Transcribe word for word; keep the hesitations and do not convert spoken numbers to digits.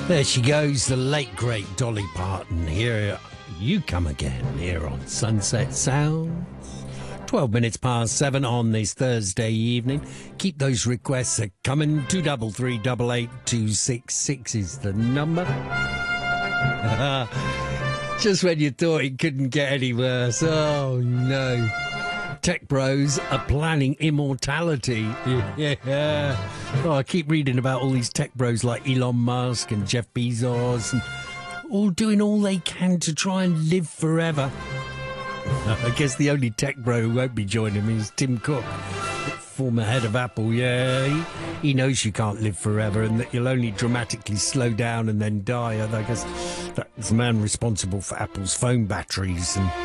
There she goes, the late, great Dolly Parton. Here you come again, here on Sunset Sounds. twelve minutes past seven on this Thursday evening. Keep those requests uh, coming. two three three, eight eight two six six is the number. Just when you thought it couldn't get any worse. Oh, no. Tech bros are planning immortality. Yeah. Oh, I keep reading about all these tech bros like Elon Musk and Jeff Bezos, and all doing all they can to try and live forever. I guess the only tech bro who won't be joining me is Tim Cook, former head of Apple. Yeah, he, he knows you can't live forever and that you'll only dramatically slow down and then die. And I guess that's the man responsible for Apple's phone batteries and